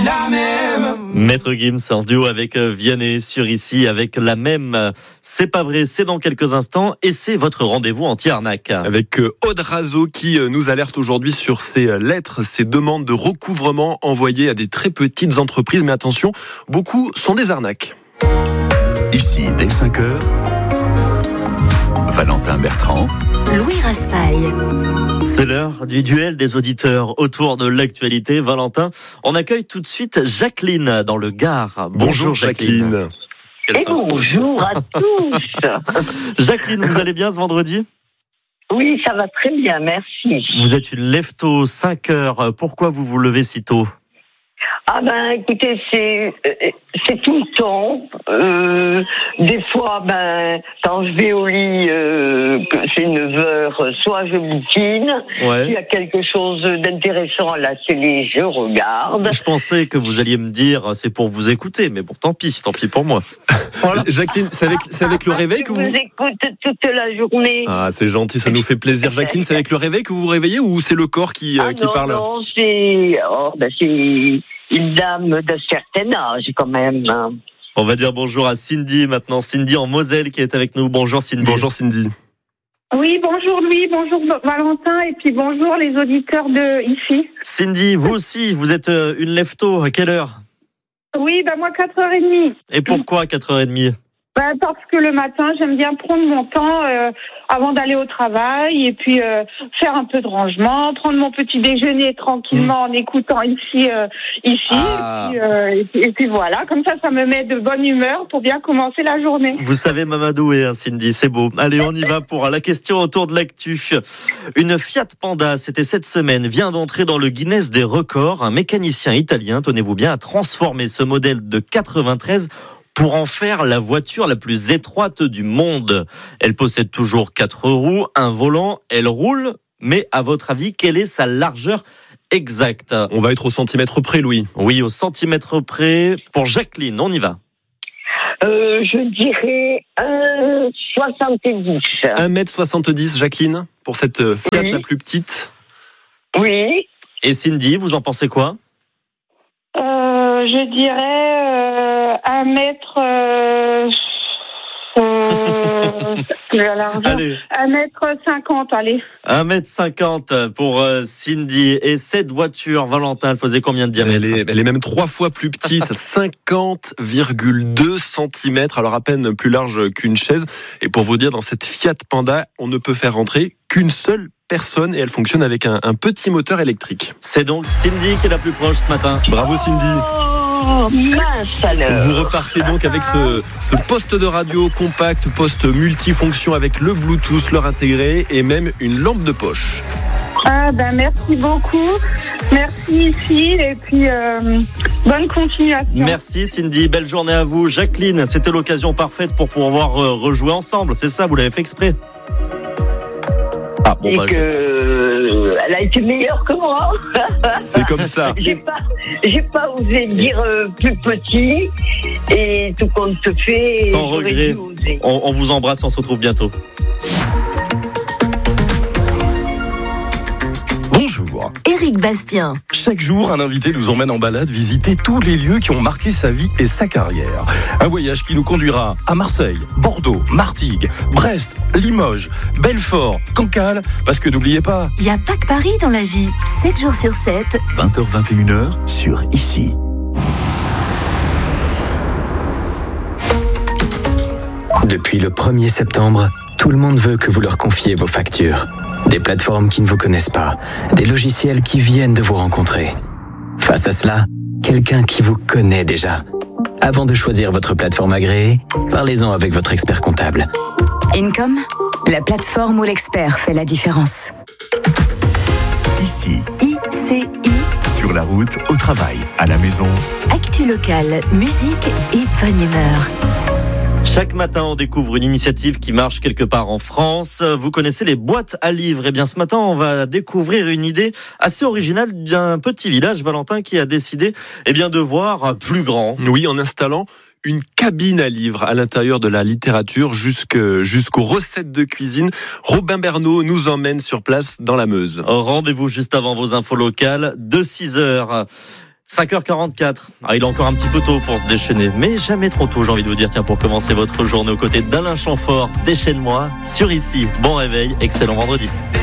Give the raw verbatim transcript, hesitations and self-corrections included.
la même. Maître Gims en duo avec Vianney sur Ici avec la même. C'est pas vrai, c'est dans quelques instants et c'est votre rendez-vous anti-arnaque. Avec Aude Razo qui nous alerte aujourd'hui sur ces lettres, ces demandes de recouvrement envoyées à des très petites entreprises. Mais attention, beaucoup sont des arnaques. Ici, dès cinq heures, Valentin Bertrand, Louis Raspail. C'est l'heure du duel des auditeurs autour de l'actualité. Valentin, on accueille tout de suite Jacqueline dans le Gard. Bonjour, Bonjour Jacqueline. Jacqueline. Et bonjour à tous. Jacqueline, vous allez bien ce vendredi ? Oui, ça va très bien, merci. Vous êtes une lève-tôt, cinq heures. Pourquoi vous vous levez si tôt ? Ah ben, écoutez, c'est c'est tout le temps. Euh, des fois, ben, quand je vais au lit, euh, que c'est neuf heures, soit je bouquine. Ouais. S'il y a quelque chose d'intéressant à la télé, je regarde. Je pensais que vous alliez me dire c'est pour vous écouter, mais bon, tant pis, tant pis pour moi. Voilà. Jacqueline, c'est avec, c'est avec le réveil que Je vous... vous écoute toute la journée. Ah, c'est gentil, ça nous fait plaisir. Jacqueline, c'est avec le réveil que vous vous réveillez ou c'est le corps qui, Ah euh, qui non, parle ? non, c'est... Oh, ben c'est... une dame d'un certain âge, quand même. On va dire bonjour à Cindy maintenant. Cindy en Moselle qui est avec nous. Bonjour Cindy. Bonjour Cindy. Oui, bonjour Louis, bonjour Valentin et puis bonjour les auditeurs de ici. Cindy, vous aussi, vous êtes une lève-tôt. À quelle heure ? Oui, bah moi quatre heures trente. Et pourquoi quatre heures trente ? Bah parce que le matin, j'aime bien prendre mon temps euh, avant d'aller au travail et puis euh, faire un peu de rangement, prendre mon petit déjeuner tranquillement mmh. en écoutant ici, euh, ici ah. et, puis, euh, et, puis, et puis voilà, comme ça, ça me met de bonne humeur pour bien commencer la journée. Vous savez m'amadouer, hein, Cindy, c'est beau. Allez, on y va pour la question autour de l'actu. Une Fiat Panda, c'était cette semaine, vient d'entrer dans le Guinness des records. Un mécanicien italien, tenez-vous bien, a transformé ce modèle de quatre-vingt-treize pour en faire la voiture la plus étroite du monde. Elle possède toujours quatre roues, un volant, elle roule, mais à votre avis, quelle est sa largeur exacte ? On va être au centimètre près, Louis. Oui, au centimètre près. Pour Jacqueline, on y va. Euh, je dirais un mètre soixante-dix. un mètre soixante-dix, Jacqueline, pour cette Fiat oui. la plus petite. Oui. Et Cindy, vous en pensez quoi ? euh, Je dirais euh, un mètre... Euh, euh, la largeur. Allez. un mètre cinquante, allez. un mètre cinquante pour euh, Cindy. Et cette voiture, Valentin, elle faisait combien de diamètre ? Elle est, elle est même trois fois plus petite, cinquante virgule deux centimètres, alors à peine plus large qu'une chaise. Et pour vous dire, dans cette Fiat Panda, on ne peut faire rentrer qu'une seule personne et elle fonctionne avec un, un petit moteur électrique. C'est donc Cindy qui est la plus proche ce matin. Bravo Cindy. Oh, mince alors. Vous repartez donc avec ce, ce poste de radio compact, poste multifonction avec le Bluetooth, leur intégré et même une lampe de poche. Ah ben merci beaucoup, merci ici et puis euh, bonne continuation. Merci Cindy, belle journée à vous. Jacqueline, c'était l'occasion parfaite pour pouvoir euh, rejouer ensemble, c'est ça, vous l'avez fait exprès ? Ah, bon, Et bah, que euh, elle a été meilleure que moi. C'est comme ça. J'ai pas, j'ai pas osé dire euh, plus petit et tout compte fait. Sans regret. On, on vous embrasse, on se retrouve bientôt. Bonjour. Éric Bastien. Chaque jour, un invité nous emmène en balade visiter tous les lieux qui ont marqué sa vie et sa carrière. Un voyage qui nous conduira à Marseille, Bordeaux, Martigues, Brest, Limoges, Belfort, Cancale, parce que n'oubliez pas... Il n'y a pas que Paris dans la vie. sept jours sur sept. vingt heures vingt et une heures sur Ici. Depuis le premier septembre, tout le monde veut que vous leur confiez vos factures. Des plateformes qui ne vous connaissent pas, des logiciels qui viennent de vous rencontrer. Face à cela, quelqu'un qui vous connaît déjà. Avant de choisir votre plateforme agréée, parlez-en avec votre expert comptable. Income, la plateforme où l'expert fait la différence. Ici. I C I. Sur la route, au travail, à la maison. Actu locale, musique et bonne humeur. Chaque matin, on découvre une initiative qui marche quelque part en France. Vous connaissez les boîtes à livres. Eh bien, ce matin, on va découvrir une idée assez originale d'un petit village, Valentin, qui a décidé, eh bien, de voir plus grand. Oui, en installant une cabine à livres à l'intérieur de la littérature jusque, jusqu'aux recettes de cuisine. Robin Bernot nous emmène sur place dans la Meuse. Rendez-vous juste avant vos infos locales de six heures. cinq heures quarante-quatre. Ah, il est encore un petit peu tôt pour se déchaîner, mais jamais trop tôt, j'ai envie de vous dire. Tiens, pour commencer votre journée aux côtés d'Alain Chamfort, déchaîne-moi sur Ici. Bon réveil, excellent vendredi.